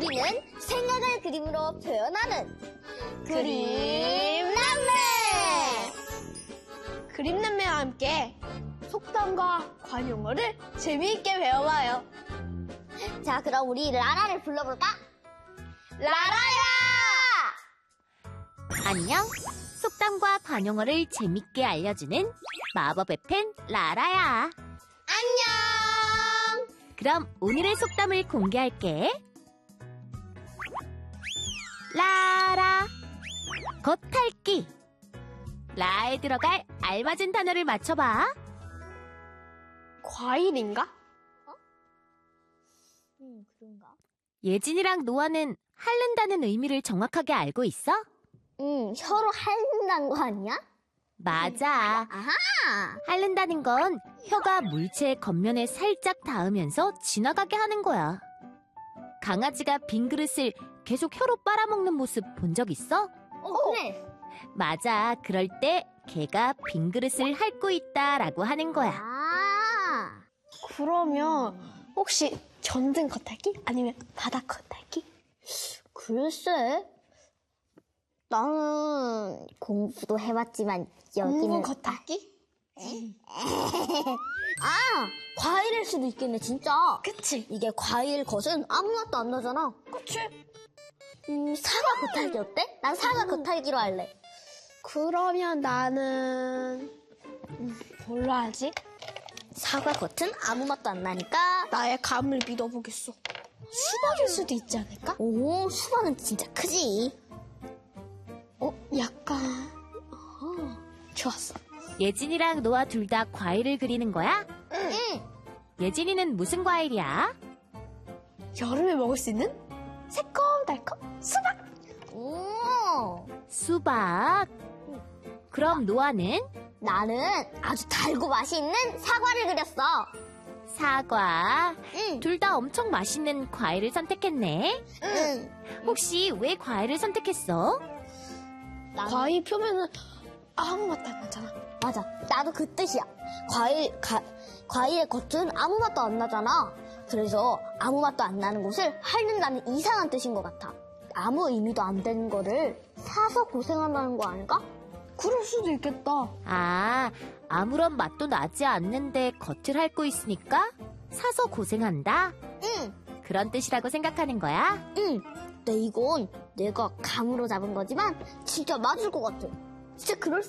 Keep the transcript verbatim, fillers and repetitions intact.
우리는 생각을 그림으로 표현하는 그림남매! 그림남매와 함께 속담과 관용어를 재미있게 배워봐요. 자, 그럼 우리 라라를 불러볼까? 라라야! 안녕! 속담과 관용어를 재밌게 알려주는 마법의 펜 라라야. 안녕! 그럼 오늘의 속담을 공개할게. 라라 겉핥기. 라에 들어갈 알맞은 단어를 맞춰봐. 과일인가? 음, 그런가? 예진이랑 노아는 핥는다는 의미를 정확하게 알고 있어? 응, 혀로 핥는다는 거 아니야? 맞아. 아하! 핥는다는 건 혀가 물체의 겉면에 살짝 닿으면서 지나가게 하는 거야. 강아지가 빈 그릇을 계속 혀로 빨아먹는 모습 본 적 있어? 어, 그래. 맞아. 그럴 때 걔가 빈 그릇을 핥고 있다라고 하는 거야. 아, 그러면 혹시 전등 겉핥기? 아니면 바닥 겉핥기? 글쎄. 나는 공부도 해봤지만 여기는 공부 겉핥기? 아, 과일일 수도 있겠네, 진짜. 그치? 이게 과일 겉은 아무 맛도 안 나잖아. 그치? 음, 사과 겉핥기 어때? 난 사과 겉핥기로 할래. 그러면 나는 음, 뭘로 하지? 사과 겉은 아무 맛도 안 나니까. 나의 감을 믿어보겠어. 수박일 수도 있지 않을까? 오, 수박은 진짜 크지. 어, 약간 어, 좋았어. 예진이랑 노아 둘 다 과일을 그리는 거야? 응. 예진이는 무슨 과일이야? 여름에 먹을 수 있는 새콤달콤 수박. 오, 수박. 그럼 노아는? 나는 아주 달고 맛있는 사과를 그렸어. 사과. 응. 둘 다 엄청 맛있는 과일을 선택했네. 응. 혹시 왜 과일을 선택했어? 나는- 과일 표면은 아무 맛도 안 나잖아. 맞아. 나도 그 뜻이야. 과일, 가, 과일의 겉은 아무 맛도 안 나잖아. 그래서 아무 맛도 안 나는 곳을 핥는다는 이상한 뜻인 것 같아. 아무 의미도 안 되는 거를 사서 고생한다는 거 아닐까? 그럴 수도 있겠다. 아, 아무런 맛도 나지 않는데 겉을 핥고 있으니까 사서 고생한다? 응, 그런 뜻이라고 생각하는 거야? 응. 근데 이건 내가 감으로 잡은 거지만 진짜 맞을 것 같아. 진짜 그럴